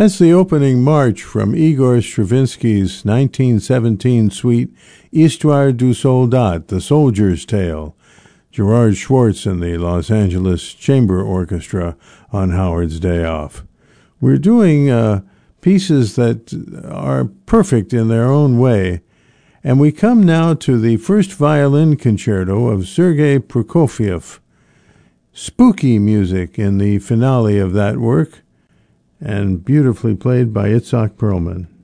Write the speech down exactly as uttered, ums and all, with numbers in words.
That's the opening march from Igor Stravinsky's nineteen seventeen suite Histoire du Soldat, The Soldier's Tale. Gerard Schwartz and the Los Angeles Chamber Orchestra on Howard's Day Off. We're doing uh, pieces that are perfect in their own way, and we come now to the first violin concerto of Sergei Prokofiev. Spooky music in the finale of that work, and beautifully played by Itzhak Perlman.